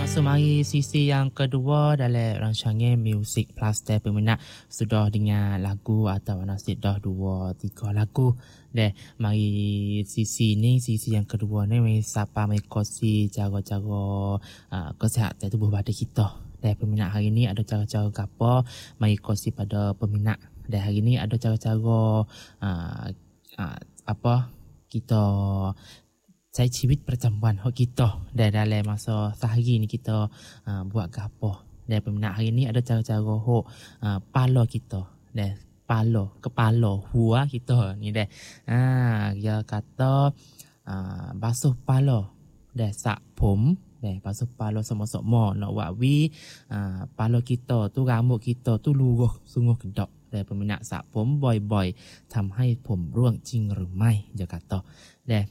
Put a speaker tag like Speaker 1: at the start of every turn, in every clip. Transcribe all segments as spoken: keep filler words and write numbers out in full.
Speaker 1: So mari sisi yang kedua dalam rancangan Music Plus dan peminat sudah dengar lagu atau nasib dah dua tiga lagu. Dan mari sisi ni, sisi yang kedua ni mari siapa mengikuti cara-cara uh, kesihatan tubuh badan kita. Dan peminat hari ni ada cara-cara apa mari kongsi pada peminat. Dan hari ni ada cara-cara uh, uh, apa kita saya cibit percampuan hak kita dan dalam masa sehari ni kita uh, buat gapo. Dan peminat hari ni ada cara-cara hak uh, pala kita dan pala kepala hua kita ni dah. Ha dia kata uh, basuh pala dan sak pom dan basuh pala sama-sama nak buat wi uh, pala kita tu rambut kita tu luruh sungguh kedok. Dan peminat sak pom boy-boy ทำให้ผมร่วงจริงหรือไม่dia kata. Dan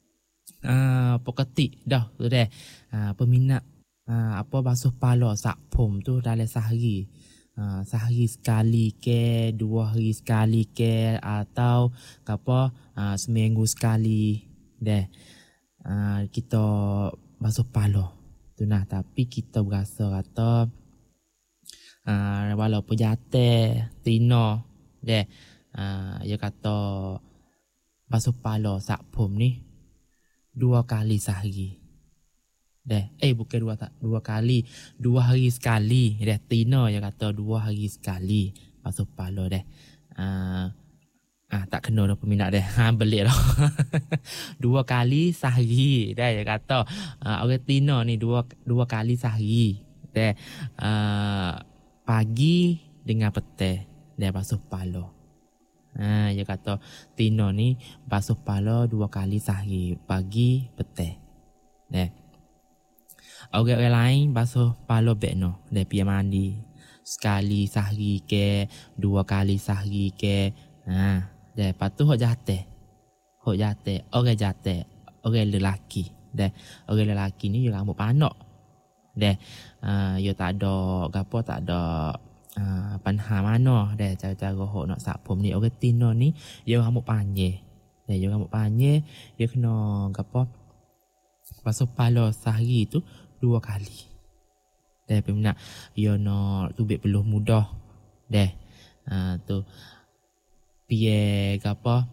Speaker 1: Uh, ปกติdah tu deh uh, peminat uh, apa basuh pala sak pom tu dalam sehari uh, sehari sekali ke dua hari sekali ke atau apa uh, seminggu sekali deh uh, kita basuh pala tu nah. Tapi kita berasa kata uh, walaupun jatuh tino deh uh, dia kata basuh pala sak pom ni dua kali sehari. Deh, eh bukan dua tak, dua kali, dua hari sekali. Deh, Tina dia kata dua hari sekali basuh pala deh. Ah, uh, ah tak kena dah peminat deh. Ha belik dah. Dua kali sehari. Deh dia kata uh, orang Tina ni dua dua kali sehari. Deh, uh, pagi dengan petang deh basuh pala. Ha, dia kata Tino ni basuh pala dua kali sehari, pagi petang. Deh. Orang-orang lain basuh pala bekno, deh pergi mandi sekali sehari ke, dua kali sehari ke. Ha, deh patu hok jatuh. Hok jatuh, orang jatuh, orang lelaki. Deh, orang lelaki ni dia rambut panak. Deh, uh, dia tak ada gapo, tak ada Uh, panha mana dah cara-cara hok nak sak pom ni. Orang Tino ni dia rambut panjang. Dia dia rambut panjang, dia kena gapo basuh pala sehari tu dua kali. Dah peminat dia nak tubik peluh mudah. Dah uh, tu pie gapo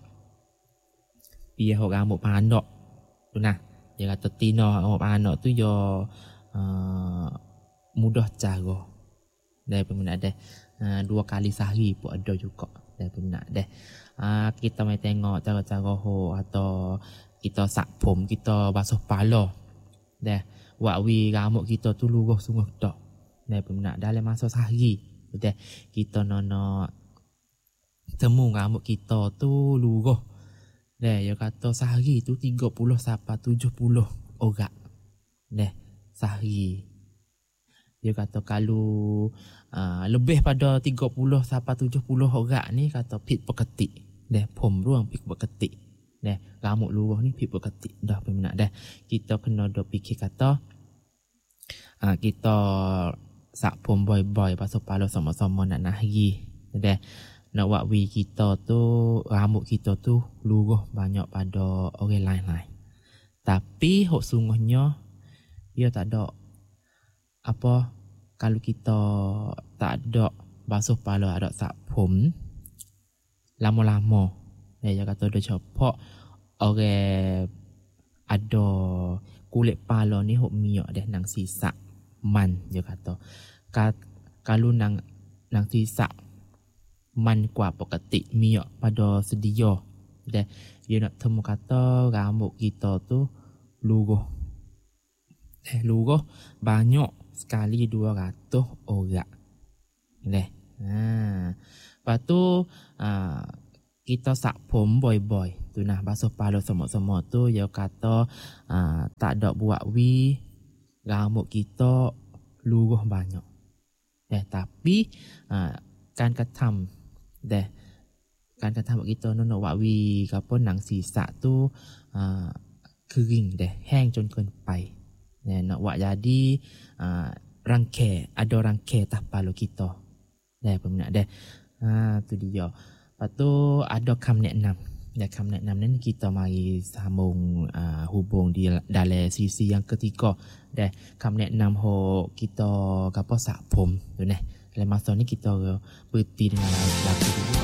Speaker 1: pie hok rambut panak tu nah. Dia kata Tino rambut panak tu dia uh, mudah cara. Dan peminat deh uh, dua kali sehari pun ada juga. Dan peminat deh uh, kita mai tengok cara-cara ho atau kita sak pom, kita basuh pala deh buat wi rambut kita tu luruh sungguh dak. Dan peminat dalam masa sehari deh kita nak temu rambut kita tu luruh. Deh dia kata sehari tu tiga puluh sampai tujuh puluh orang. Deh sehari. Dia kata kalau uh, lebih pada tiga puluh sampai tujuh puluh orang ni kata pit peketik. Dah pom ruang pit peketik. Dah rambut luruh ni pit peketik. Dah peminat dah. Kita kena dah fikir kata uh, kita sak pom boy-boy basuh pala sama-sama nak nahri. Dah nak buat wi kita tu rambut kita tu luruh banyak pada orang lain-lain. Tapi hok sungguhnya dia tak ada apa kalau kita tak ada basuh pala, ada sak pom lama-lama. Dia kata dia cepat orang ada kulit pala ni hok minyak dah nang sisa man. Dia kata Ka, kalau nang nang sisa man kuat peketik minyak pada sedia. Dia dia nak temu kata rambut kita tu luruh. Eh luruh banyak sekali dua ratus orang. Leh. Ha. Lepas tu uh, kita sak pom boy-boy. Tu nah basuh pala sama-sama tu dia kata uh, tak ada buat wi rambut kita luruh banyak. Eh tapi uh, kan katam deh kan katam kita nak buat wi apa nang sisa tu uh, kering deh, hang จน เกินไป. Ya, nak buat jadi uh, rangkai, ada rangkai atas kepala kita. Dah peminat dah. Ha tu dia. Lepas tu ada kam neknam. Danคำแนะนำนั้นkita mari sambung uh, hubung di dalam sisi yang ketiga. Dan คำแนะนำ ho kita กับ สระผม tu nah. Dalam masa ni kita berhenti dengan lagu dulu.